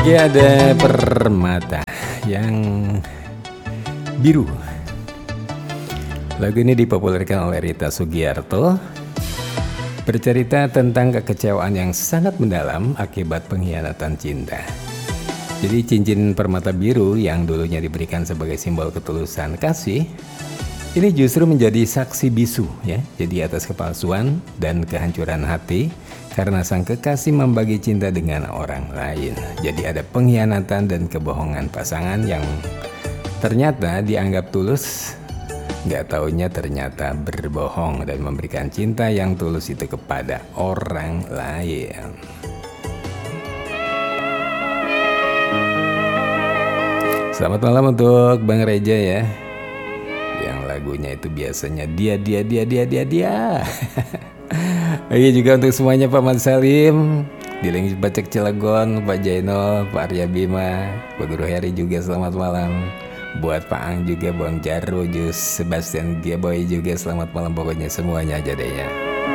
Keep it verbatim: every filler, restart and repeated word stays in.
Oke, ada permata yang biru. Lagu ini dipopulerkan oleh Rita Sugiarto, bercerita tentang kekecewaan yang sangat mendalam akibat pengkhianatan cinta. Jadi cincin permata biru yang dulunya diberikan sebagai simbol ketulusan kasih, ini justru menjadi saksi bisu ya. Jadi atas kepalsuan dan kehancuran hati karena sang kekasih membagi cinta dengan orang lain. Jadi ada pengkhianatan dan kebohongan pasangan yang ternyata dianggap tulus, nggak taunya ternyata berbohong dan memberikan cinta yang tulus itu kepada orang lain. Selamat malam untuk Bang Reja ya, yang lagunya itu biasanya dia dia dia dia dia dia. Oke, juga untuk semuanya Pak Mat Salim di Lingis Bacek Cilegon, Pak Jainol, Pak Arya Bima, Pak Guru Heri juga selamat malam. Buat Pak Ang juga, Bang Jarwo, Jus, Sebastian Giaboy juga selamat malam. Pokoknya semuanya aja deh ya.